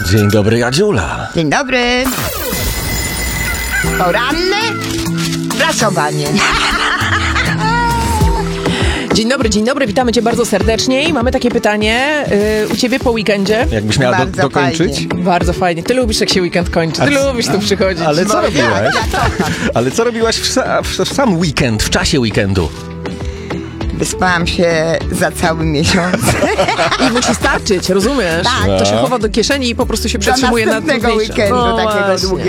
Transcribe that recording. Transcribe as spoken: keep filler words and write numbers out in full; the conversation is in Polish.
Dzień dobry, Jadziula. Dzień dobry. Poranne prasowanie. Dzień dobry, dzień dobry, witamy Cię bardzo serdecznie i mamy takie pytanie yy, u Ciebie po weekendzie. Jakbyś miała do, Bardzo dokończyć? fajnie. Bardzo fajnie. Ty lubisz, jak się weekend kończy. Ty A- lubisz tu przychodzić. Ale co No, robiłaś? ja, ja kocham. Ale co robiłaś w, sa, w, w sam weekend, w czasie weekendu? Wyspałam się za cały miesiąc. I musi starczyć, rozumiesz? Tak. To się No. chowa do kieszeni i po prostu się Do przetrzymuje na następnego trudniejsze. weekendu No takiego właśnie. długiego.